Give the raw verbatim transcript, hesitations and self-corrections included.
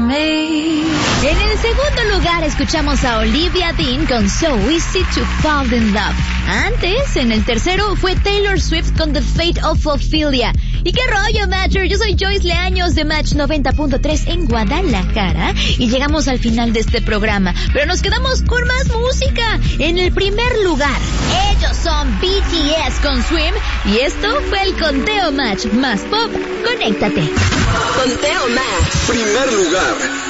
me. En el segundo lugar escuchamos a Olivia Dean con So Easy to Fall in Love. Antes, en el tercero, fue Taylor Swift con The Fate of Ophelia. ¿Y qué rollo, Matcher? Yo soy Joyce Leaños de Match noventa punto tres en Guadalajara y llegamos al final de este programa, pero nos quedamos con más música. En el primer lugar, ellos son B T S con Swim y esto fue el Conteo Match más pop. Conéctate. Conteo Match. Primer lugar.